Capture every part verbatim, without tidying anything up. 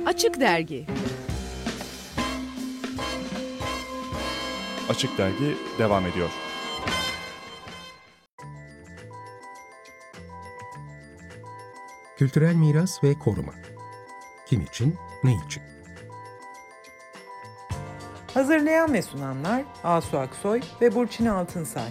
Açık Dergi. Açık Dergi devam ediyor. Kültürel miras ve koruma. Kim için, ne için? Hazırlayan ve sunanlar Asu Aksoy ve Burçin Altınsay.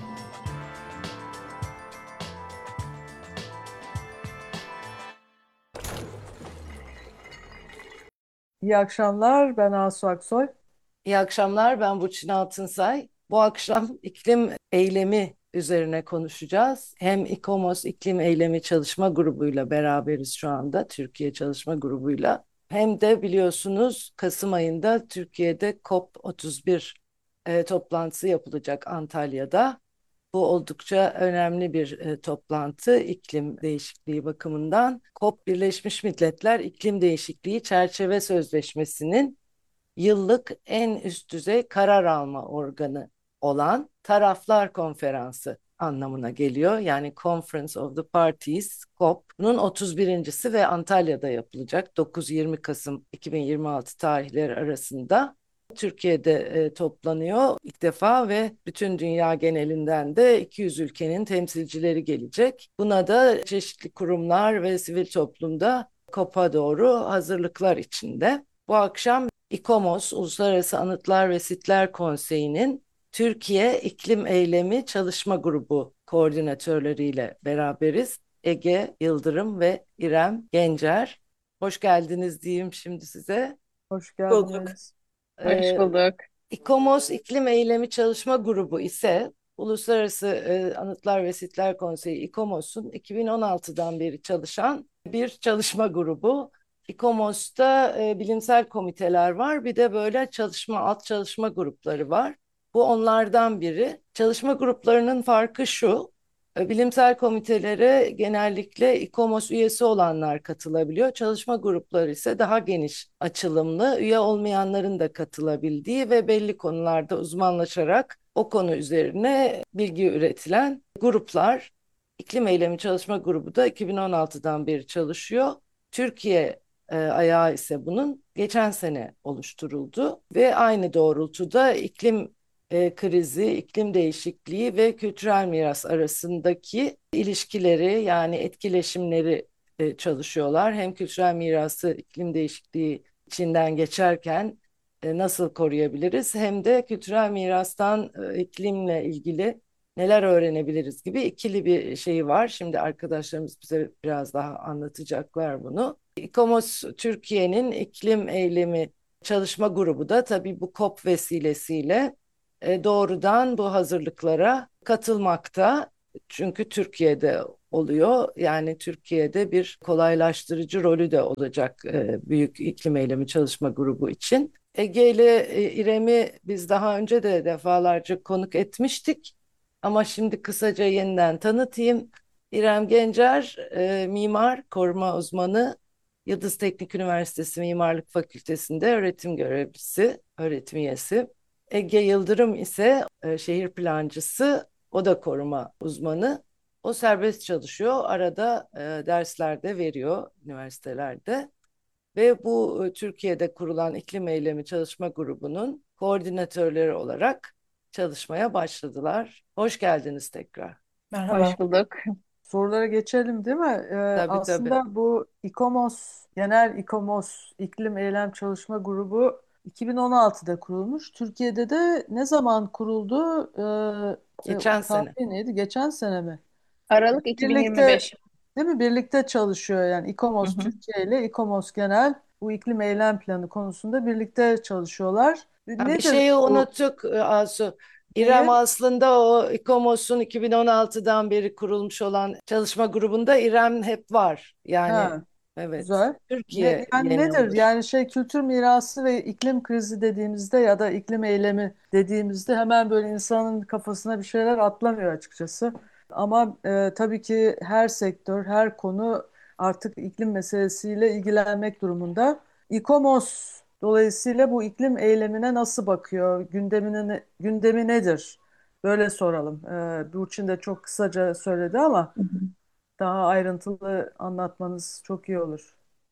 İyi akşamlar, ben Asu Aksoy. İyi akşamlar, ben Burçin Altınsay. Bu akşam iklim eylemi üzerine konuşacağız. Hem İKOMOS İklim Eylemi Çalışma Grubu'yla beraberiz şu anda, Türkiye Çalışma Grubu'yla. Hem de biliyorsunuz Kasım ayında Türkiye'de COP otuz bir e, toplantısı yapılacak Antalya'da. Bu oldukça önemli bir e, toplantı iklim değişikliği bakımından. COP Birleşmiş Milletler İklim Değişikliği Çerçeve Sözleşmesi'nin yıllık en üst düzey karar alma organı olan Taraflar Konferansı anlamına geliyor. Yani Conference of the Parties, COP'nun otuz birincisi ve Antalya'da yapılacak dokuz yirmi Kasım iki bin yirmi altı tarihleri arasında. Türkiye'de e, toplanıyor ilk defa ve bütün dünya genelinden de iki yüz ülkenin temsilcileri gelecek. Buna da çeşitli kurumlar ve sivil toplumda COP'a doğru hazırlıklar içinde. Bu akşam İKOMOS, Uluslararası Anıtlar ve Sitler Konseyi'nin Türkiye İklim Eylemi Çalışma Grubu koordinatörleriyle beraberiz. Ege Yıldırım ve İrem Gencer. Hoş geldiniz diyeyim şimdi size. Hoş Bulduk. geldiniz. Hoş Ee, bulduk. İKOMOS İklim Eylemi Çalışma Grubu ise Uluslararası e, Anıtlar ve Sitler Konseyi İKOMOS'un iki bin on altıdan beri çalışan bir çalışma grubu. İKOMOS'ta e, bilimsel komiteler var, bir de böyle çalışma, alt çalışma grupları var. Bu onlardan biri. Çalışma gruplarının farkı şu: e, bilimsel komitelere genellikle İKOMOS üyesi olanlar katılabiliyor. Çalışma grupları ise daha geniş açılımlı, üye olmayanların da katılabildiği ve belli konularda uzmanlaşarak o konu üzerine bilgi üretilen gruplar. İklim Eylemi Çalışma Grubu da iki bin on altıdan beri çalışıyor. Türkiye e, ayağı ise bunun geçen sene oluşturuldu ve aynı doğrultuda iklim e, krizi, iklim değişikliği ve kültürel miras arasındaki ilişkileri, yani etkileşimleri e, çalışıyorlar. Hem kültürel mirası iklim değişikliği içinden geçerken e, nasıl koruyabiliriz, hem de kültürel mirastan e, iklimle ilgili neler öğrenebiliriz gibi ikili bir şey var. Şimdi arkadaşlarımız bize biraz daha anlatacaklar bunu. İKOMOS Türkiye'nin iklim eylemi çalışma grubu da tabii bu COP vesilesiyle e, doğrudan bu hazırlıklara katılmakta. Çünkü Türkiye'de oluyor. Yani Türkiye'de bir kolaylaştırıcı rolü de olacak e, Büyük İklim Eylemi Çalışma Grubu için. Ege ile e, İrem'i biz daha önce de defalarca konuk etmiştik. Ama şimdi kısaca yeniden tanıtayım. İrem Gencer, e, mimar, koruma uzmanı, Yıldız Teknik Üniversitesi Mimarlık Fakültesi'nde öğretim görevlisi, öğretim üyesi. Ege Yıldırım ise e, şehir plancısı, o da koruma uzmanı. O serbest çalışıyor, arada e, dersler de veriyor üniversitelerde. Ve bu e, Türkiye'de kurulan İklim Eylemi Çalışma Grubu'nun koordinatörleri olarak çalışmaya başladılar. Hoş geldiniz tekrar. Merhaba. Hoş bulduk. Sorulara geçelim değil mi? Ee, Tabii tabii. aslında bu İKOMOS, Genel İKOMOS İklim Eylem Çalışma Grubu iki bin on altıda kurulmuş. Türkiye'de de ne zaman kuruldu? Ee, e, Geçen sene. tarihi neydi? Geçen sene mi? Aralık Birlikte iki bin yirmi beş. değil mi? Birlikte çalışıyor yani Hı İKOMOS hı. Türkiye ile İKOMOS Genel bu iklim eylem planı konusunda birlikte çalışıyorlar. Ha, bir Nedir şeyi bu? unuttuk e, Asu. İrem Neyi? aslında o İKOMOS'un iki bin on altıdan beri kurulmuş olan çalışma grubunda İrem hep var. Yani Ha, evet, güzel. Ne, Türkiye yani yeni nedir? alır. Yani şey kültür mirası ve iklim krizi dediğimizde ya da iklim eylemi dediğimizde hemen böyle insanın kafasına bir şeyler atlamıyor açıkçası. Ama e, tabii ki her sektör, her konu artık iklim meselesiyle ilgilenmek durumunda. İKOMOS dolayısıyla bu iklim eylemine nasıl bakıyor? Gündemine, gündemi nedir? Böyle soralım. E, Burçin de çok kısaca söyledi ama Hı hı. daha ayrıntılı anlatmanız çok iyi olur.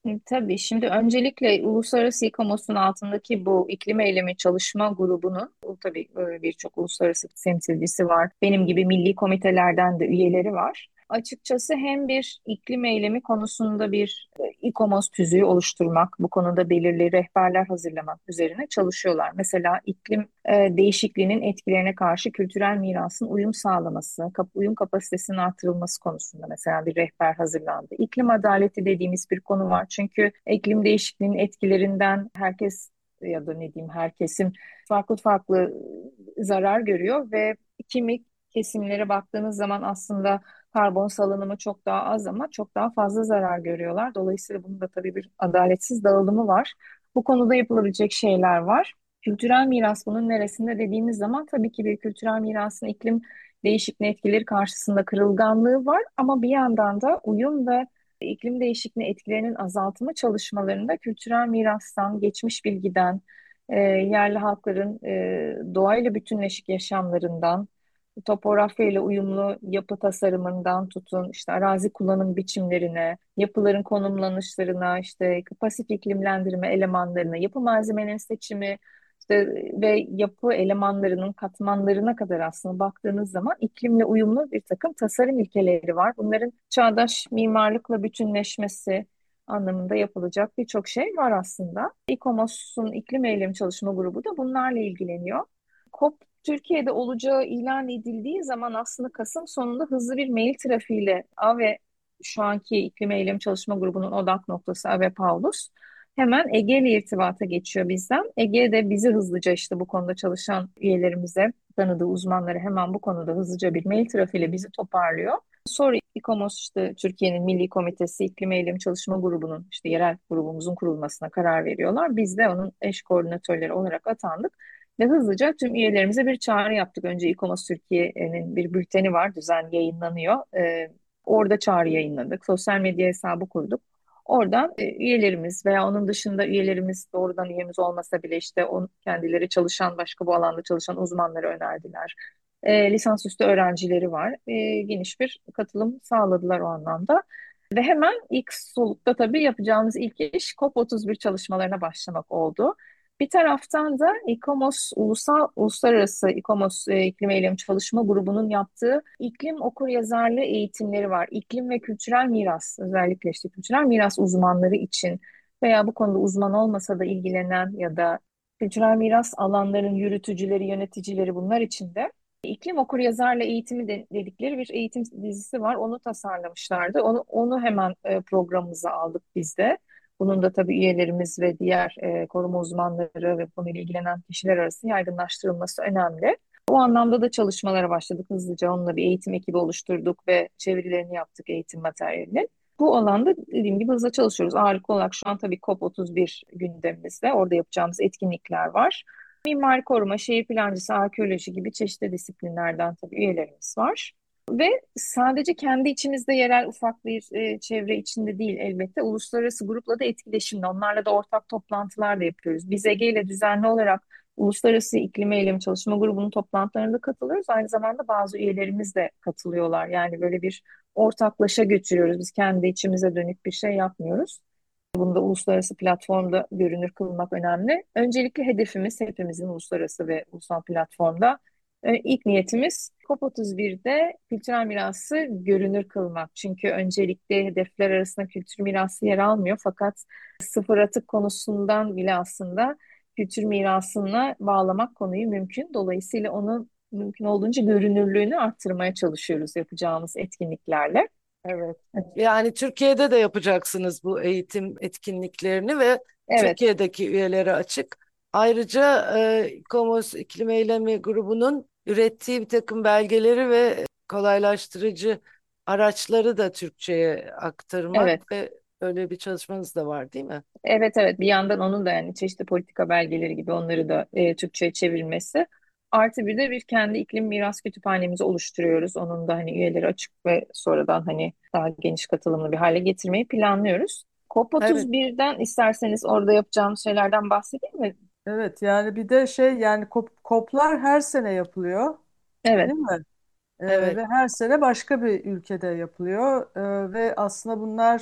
E, Tabii şimdi öncelikle Uluslararası İKOMOS'un altındaki bu iklim eylemi çalışma grubunun bu tabii e, birçok uluslararası temsilcisi var. Benim gibi milli komitelerden de üyeleri var. Açıkçası hem bir iklim eylemi konusunda bir e, İKOMOS tüzüğü oluşturmak, bu konuda belirli rehberler hazırlamak üzerine çalışıyorlar. Mesela iklim e, değişikliğinin etkilerine karşı kültürel mirasın uyum sağlaması, kap uyum kapasitesinin artırılması konusunda mesela bir rehber hazırlandı. İklim adaleti dediğimiz bir konu var. Çünkü iklim değişikliğinin etkilerinden herkes ya da ne diyeyim herkesin farklı farklı zarar görüyor ve kimi kesimlere baktığınız zaman aslında karbon salınımı çok daha az ama çok daha fazla zarar görüyorlar. Dolayısıyla bunun da tabii bir adaletsiz dağılımı var. Bu konuda yapılabilecek şeyler var. Kültürel miras bunun neresinde dediğimiz zaman tabii ki bir kültürel mirasın iklim değişikliği etkileri karşısında kırılganlığı var ama bir yandan da uyum ve iklim değişikliği etkilerinin azaltımı çalışmalarında kültürel mirastan, geçmiş bilgiden, e, yerli halkların e, doğayla bütünleşik yaşamlarından, topografyayla uyumlu yapı tasarımından tutun, işte arazi kullanım biçimlerine, yapıların konumlanışlarına, işte pasif iklimlendirme elemanlarına, yapı malzemelerinin seçimi, işte ve yapı elemanlarının katmanlarına kadar aslında baktığınız zaman iklimle uyumlu bir takım tasarım ilkeleri var. Bunların çağdaş mimarlıkla bütünleşmesi anlamında yapılacak birçok şey var aslında. İKOMOS'un iklim eylemi çalışma grubu da bunlarla ilgileniyor. COP Türkiye'de olacağı ilan edildiği zaman aslında Kasım sonunda hızlı bir mail trafiğiyle A ve şu anki iklim eylemi çalışma grubunun odak noktası A ve Paulus hemen Ege ile irtibata geçiyor bizden. Ege de bizi hızlıca işte bu konuda çalışan üyelerimize tanıdığı uzmanları hemen bu konuda hızlıca bir mail trafiğiyle bizi toparlıyor. Sonra İKOMOS işte Türkiye'nin Milli Komitesi İklim Eylemi Çalışma Grubu'nun işte yerel grubumuzun kurulmasına karar veriyorlar. Biz de onun eş koordinatörleri olarak atandık. Ve hızlıca tüm üyelerimize bir çağrı yaptık. Önce İKOMOS Türkiye'nin bir bülteni var, düzenli yayınlanıyor. Ee, orada çağrı yayınladık. Sosyal medya hesabı kurduk. Oradan e, üyelerimiz veya onun dışında üyelerimiz doğrudan üyemiz olmasa bile işte on, kendileri çalışan, başka bu alanda çalışan uzmanları önerdiler. E, lisansüstü öğrencileri var. E, geniş bir katılım sağladılar o anlamda. Ve hemen ilk solukta tabii yapacağımız ilk iş COP otuz bir çalışmalarına başlamak oldu. Bir taraftan da İKOMOS Ulusal Uluslararası İKOMOS e, İklim Eylemi Çalışma Grubu'nun yaptığı iklim okuryazarlığı eğitimleri var. İklim ve kültürel miras, özellikle işte kültürel miras uzmanları için veya bu konuda uzman olmasa da ilgilenen ya da kültürel miras alanların yürütücüleri, yöneticileri bunlar için de İklim okuryazarlığı eğitimi de- dedikleri bir eğitim dizisi var. Onu tasarlamışlardı. Onu, onu hemen e, programımıza aldık biz de. Bunun da tabii üyelerimiz ve diğer e, koruma uzmanları ve konuyla ilgilenen kişiler arasında yaygınlaştırılması önemli. O anlamda da çalışmalara başladık hızlıca. Onunla bir eğitim ekibi oluşturduk ve çevirilerini yaptık eğitim materyalinin. Bu alanda dediğim gibi hızla çalışıyoruz. Ağırlıklı olarak şu an tabii COP otuz bir gündemimizde. Orada yapacağımız etkinlikler var. Mimari koruma, şehir plancısı, arkeoloji gibi çeşitli disiplinlerden tabii üyelerimiz var. Ve sadece kendi içimizde yerel ufak bir e, çevre içinde değil elbette. Uluslararası grupla da etkileşimde. Onlarla da ortak toplantılar da yapıyoruz. Biz Ege ile düzenli olarak Uluslararası İklim Eylemi Çalışma Grubu'nun toplantılarına da katılıyoruz. Aynı zamanda bazı üyelerimiz de katılıyorlar. Yani böyle bir ortaklaşa götürüyoruz. Biz kendi içimize dönük bir şey yapmıyoruz. Bunu da uluslararası platformda görünür kılmak önemli. Öncelikle hedefimiz hepimizin uluslararası ve ulusal platformda. Ee, ilk niyetimiz COP otuz birde kültürel mirası görünür kılmak. Çünkü öncelikle hedefler arasında kültür mirası yer almıyor. Fakat sıfır atık konusundan bile aslında kültür mirasına bağlamak konuyu mümkün. Dolayısıyla onun mümkün olduğunca görünürlüğünü arttırmaya çalışıyoruz yapacağımız etkinliklerle. Evet. Yani Türkiye'de de yapacaksınız bu eğitim etkinliklerini ve Evet, Türkiye'deki üyelere açık. Ayrıca e, İKOMOS İklim Eylemi grubunun ürettiği bir takım belgeleri ve kolaylaştırıcı araçları da Türkçe'ye aktarmak evet. ve öyle bir çalışmanız da var, değil mi? Evet, evet, bir yandan onun da yani çeşitli politika belgeleri gibi onları da e, Türkçe'ye çevrilmesi. Artı bir de bir kendi iklim miras kütüphanemizi oluşturuyoruz. Onun da hani üyeleri açık ve sonradan hani daha geniş katılımlı bir hale getirmeyi planlıyoruz. COP Evet, otuz birden isterseniz orada yapacağımız şeylerden bahsedeyim mi? Evet, yani bir de şey, yani kop, koplar her sene yapılıyor, Evet, değil mi? Ee, evet. ve her sene başka bir ülkede yapılıyor. Ee, ve aslında bunlar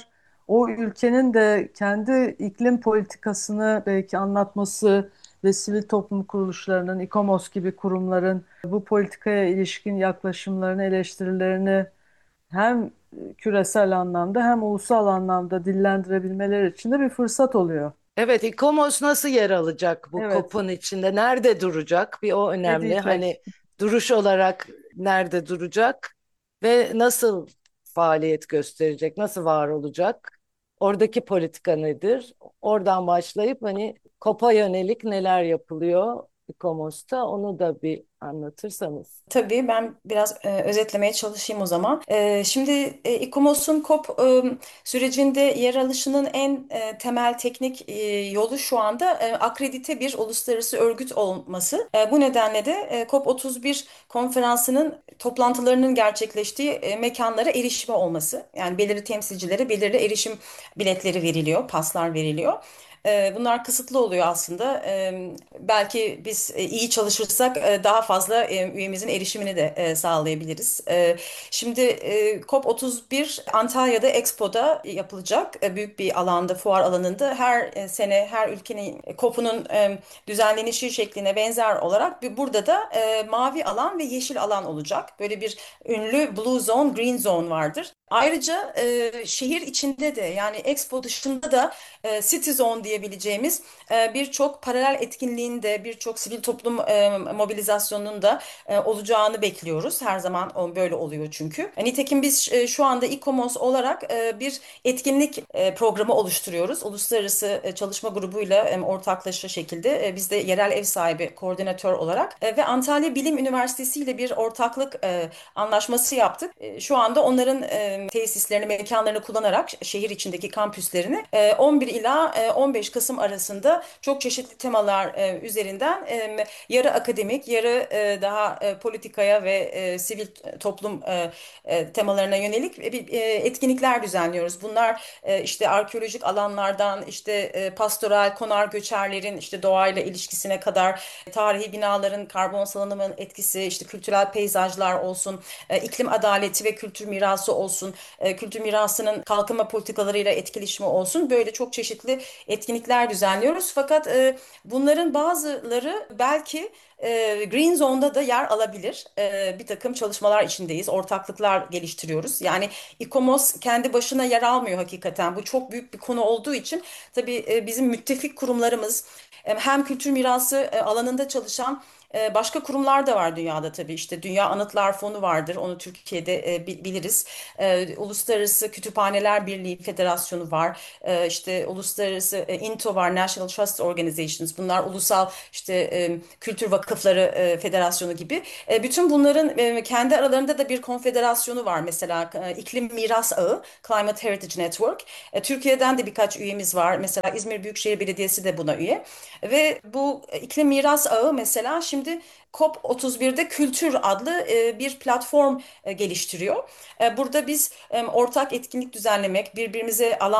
o ülkenin de kendi iklim politikasını belki anlatması ve sivil toplum kuruluşlarının, İKOMOS gibi kurumların bu politikaya ilişkin yaklaşımlarını, eleştirilerini hem küresel anlamda hem ulusal anlamda dillendirebilmeleri için de bir fırsat oluyor. Evet, İKOMOS nasıl yer alacak bu Evet, COP'un içinde? Nerede duracak? Bir o ne önemli. diyecek? Hani duruş olarak nerede duracak ve nasıl faaliyet gösterecek, nasıl var olacak? Oradaki politika nedir? Oradan başlayıp hani COP'a yönelik neler yapılıyor İKOMOS'ta onu da bir anlatırsanız. Tabii ben biraz e, özetlemeye çalışayım o zaman. E, şimdi e, İKOMOS'un COP e, sürecinde yer alışının en e, temel teknik e, yolu şu anda e, akredite bir uluslararası örgüt olması. E, bu nedenle de e, COP otuz bir konferansının toplantılarının gerçekleştiği e, mekanlara erişime olması. Yani belirli temsilcilere belirli erişim biletleri veriliyor, paslar veriliyor. E, Bunlar kısıtlı oluyor aslında. E, Belki biz e, iyi çalışırsak e, daha fazla e, üyemizin erişimini de e, sağlayabiliriz. E, Şimdi e, COP otuz bir Antalya'da Expo'da yapılacak. E, Büyük bir alanda, fuar alanında her e, sene her ülkenin e, COP'unun e, düzenlenişi şekline benzer olarak bir- burada da e, mavi alan ve yeşil alan olacak. Böyle bir ünlü Blue Zone, Green Zone vardır. Ayrıca e, şehir içinde de yani Expo dışında da e, City Zone diyebileceğimiz e, birçok paralel etkinliğinde, birçok sivil toplum e, mobilizasyonunun da e, olacağını bekliyoruz. Her zaman o- böyle oluyor çünkü. E, Nitekim biz e, şu anda İKOMOS olarak e, bir etkinlik e, programı oluşturuyoruz. Uluslararası e, Çalışma Grubu'yla e, ortaklaşa şekilde e, biz de yerel ev sahibi koordinatör olarak e, ve Antalya Bilim Üniversitesi ile bir ortaklık e, anlaşması yaptık. E, Şu anda onların e, tesislerini, mekanlarını kullanarak şehir içindeki kampüslerini e, on bir ila e, on beş Kasım arasında çok çeşitli temalar e, üzerinden e, yarı akademik, yarı e, daha e, politikaya ve e, sivil toplum e, e, temalarına yönelik bir, e, etkinlikler düzenliyoruz. Bunlar e, işte arkeolojik alanlardan, işte e, pastoral, konar göçerlerin işte doğayla ilişkisine kadar, tarihi binaların karbon salınımının etkisi, işte kültürel peyzajlar olsun, e, iklim adaleti ve kültür mirası olsun, e, kültür mirasının kalkınma politikalarıyla etkileşimi olsun. Böyle çok çeşitli etkinlikler düzenliyoruz. Fakat e, bunların bazıları belki e, Green Zone'da da yer alabilir. E, bir takım çalışmalar içindeyiz. Ortaklıklar geliştiriyoruz. Yani İKOMOS kendi başına yer almıyor hakikaten. Bu çok büyük bir konu olduğu için tabii e, bizim müttefik kurumlarımız e, hem kültür mirası e, alanında çalışan e, başka kurumlar da var dünyada tabii. İşte Dünya Anıtlar Fonu vardır. Onu Türkiye'de e, biliriz. E, Uluslararası Kütüphaneler Birliği Federasyonu var. E, işte Uluslararası e, INTO var, National Trust Organizations. Bunlar ulusal işte e, kültür vakıfları e, federasyonu gibi. E, bütün bunların e, kendi aralarında da bir konfederasyonu var. Mesela e, İklim Miras Ağı, Climate Heritage Network. E, Türkiye'den de birkaç üyemiz var. Mesela İzmir Büyükşehir Belediyesi de buna üye. Ve bu e, İklim Miras Ağı mesela şimdi COP otuz birde Kültür adlı e, bir platform e, geliştiriyor. E, Burada biz e, ortak etkinlik düzenlemek, birbirimize alan